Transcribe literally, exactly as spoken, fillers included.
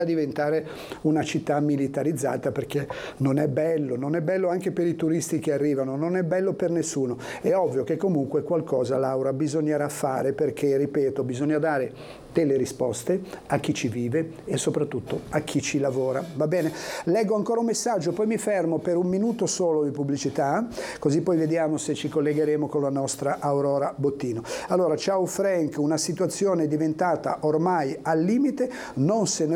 diventare una città militarizzata, perché non è bello, non è bello anche per i turisti che arrivano, non è bello per nessuno. È ovvio che comunque qualcosa, Laura, bisognerà fare, perché, ripeto, bisogna dare delle risposte a chi ci vive e soprattutto a chi ci lavora. Va bene? Leggo ancora un messaggio, poi mi fermo per un minuto solo di pubblicità, così poi vediamo se ci collegheremo con la nostra Aurora Bottino. Allora, ciao Frank, una situazione diventata ormai al limite, non se ne